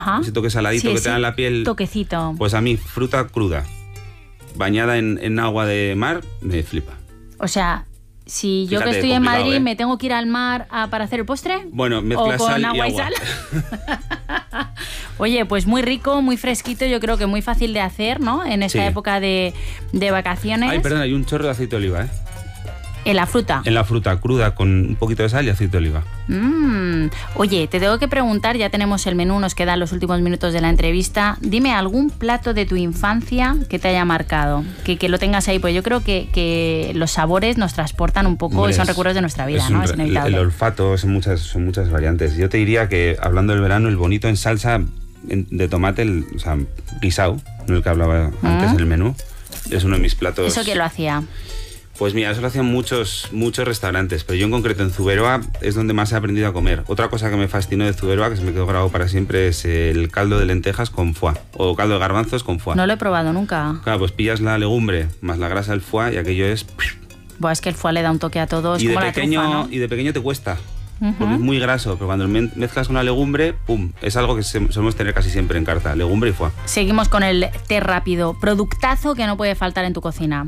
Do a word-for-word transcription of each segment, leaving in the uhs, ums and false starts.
Ajá. ese toque saladito sí, que sí, te da en la piel. Toquecito. Pues a mí, fruta cruda, bañada en, en agua de mar, me flipa. O sea, si yo Fíjate, que estoy en Madrid, ¿eh? ¿me tengo que ir al mar a, para hacer el postre? Bueno, mezcla ¿O con sal agua y y agua. sal? Oye, pues muy rico, muy fresquito, yo creo que muy fácil de hacer, ¿no? En esta Sí. época de, de vacaciones. Ay, perdón, hay un chorro de aceite de oliva, ¿eh? En la fruta. En la fruta cruda con un poquito de sal y aceite de oliva. Mm. Oye, te tengo que preguntar, ya tenemos el menú, nos quedan los últimos minutos de la entrevista. Dime algún plato de tu infancia que te haya marcado, que, que lo tengas ahí, pues yo creo que, que los sabores nos transportan un poco. Hombre, y son recuerdos de nuestra vida, es ¿no? Un, es inevitable. El, el olfato, son muchas, son muchas variantes. Yo te diría que, hablando del verano, el bonito en salsa de tomate, el, o sea, guisao, no el que hablaba antes en ¿Mm? el menú, es uno de mis platos. ¿Eso quién lo hacía? Pues mira, eso lo hacían muchos, muchos restaurantes, pero yo en concreto en Zuberoa es donde más he aprendido a comer. Otra cosa que me fascinó de Zuberoa, que se me quedó grabado para siempre, es el caldo de lentejas con foie, o caldo de garbanzos con foie. No lo he probado nunca. Claro, pues pillas la legumbre más la grasa del foie y aquello es... Buah, es que el foie le da un toque a todo, es y, de como pequeño, la trufa, ¿no? y de pequeño te cuesta, uh-huh. porque es muy graso, pero cuando mezclas con la legumbre, pum, es algo que solemos tener casi siempre en carta, legumbre y foie. Seguimos con el té rápido, productazo que no puede faltar en tu cocina.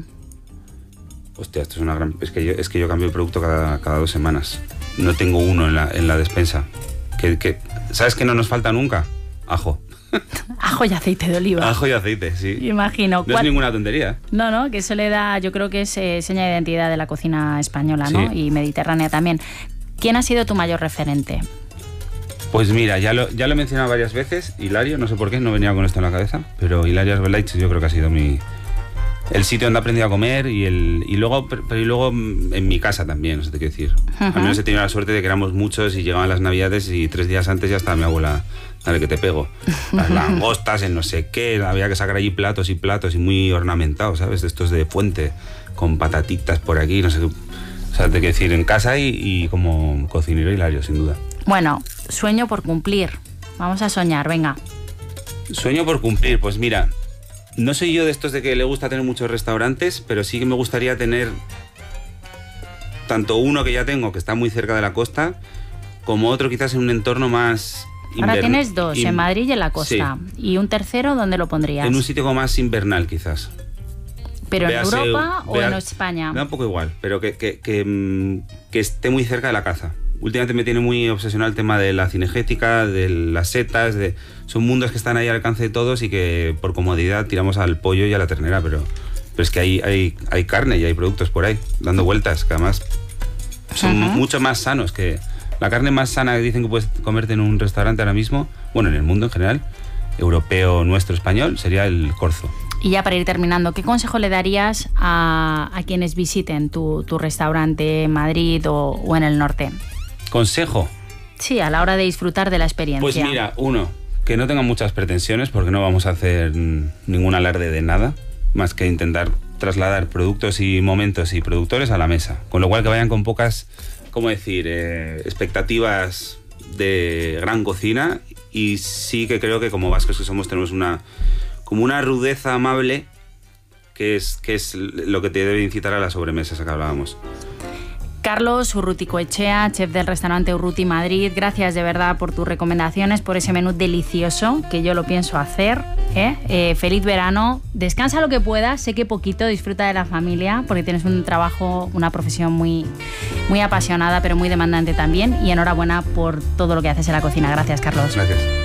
Hostia, esto es una gran... Es que yo, es que yo cambio el producto cada, cada dos semanas. No tengo uno en la, en la despensa. Que, que, ¿sabes qué no nos falta nunca? Ajo. Ajo y aceite de oliva. Ajo y aceite, sí. Imagino. No es ninguna tontería. No, no, que eso le da, yo creo que es eh, seña de identidad de la cocina española, ¿no? Sí. Y mediterránea también. ¿Quién ha sido tu mayor referente? Pues mira, ya lo, ya lo he mencionado varias veces. Hilario, no sé por qué, no venía con esto en la cabeza, pero Hilario Arbeláez yo creo que ha sido mi... El sitio donde he aprendido a comer y, el, y, luego, pero y luego en mi casa también, no sé qué quiero decir. Uh-huh. Al menos he tenido la suerte de que éramos muchos y llegaban las navidades y tres días antes ya estaba mi abuela, dale que te pego. Las langostas, el no sé qué, había que sacar allí platos y platos y muy ornamentados, ¿sabes? De estos de fuente, con patatitas por aquí, no sé qué. O sea, te quiero decir, en casa y, y como cocinero Hilario, sin duda. Bueno, sueño por cumplir. Vamos a soñar, venga. Sueño por cumplir, pues mira... No soy yo de estos de que le gusta tener muchos restaurantes, pero sí que me gustaría tener tanto uno que ya tengo, que está muy cerca de la costa, como otro quizás en un entorno más invernal. Ahora tienes dos, in... en Madrid y en la costa. Sí. ¿Y un tercero dónde lo pondrías? En un sitio como más invernal quizás. ¿Pero Véase, en Europa o vea, en España? Me da un poco igual, pero que, que, que, que esté muy cerca de la caza. Últimamente me tiene muy obsesionado el tema de la cinegética, de las setas, de... son mundos que están ahí al alcance de todos y que por comodidad tiramos al pollo y a la ternera, pero, pero es que hay, hay, hay carne y hay productos por ahí, dando vueltas, que además son uh-huh. mucho más sanos que... La carne más sana que dicen que puedes comerte en un restaurante ahora mismo, bueno, en el mundo en general, europeo, nuestro, español, sería el corzo. Y ya para ir terminando, ¿qué consejo le darías a, a quienes visiten tu, tu restaurante en Madrid o, o en el norte? ¿Consejo? Sí, a la hora de disfrutar de la experiencia. Pues mira, uno, que no tengan muchas pretensiones porque no vamos a hacer ningún alarde de nada, más que intentar trasladar productos y momentos y productores a la mesa. Con lo cual que vayan con pocas, ¿cómo decir?, eh, expectativas de gran cocina, y sí que creo que como vascos que somos tenemos una, como una rudeza amable que es, que es lo que te debe incitar a las sobremesas a que hablábamos. Carlos Urruticoetxea, chef del restaurante Urruti Madrid, gracias de verdad por tus recomendaciones, por ese menú delicioso que yo lo pienso hacer. ¿eh? Eh, feliz verano, descansa lo que puedas, sé que poquito, disfruta de la familia porque tienes un trabajo, una profesión muy, muy apasionada pero muy demandante también, y enhorabuena por todo lo que haces en la cocina. Gracias, Carlos. Gracias.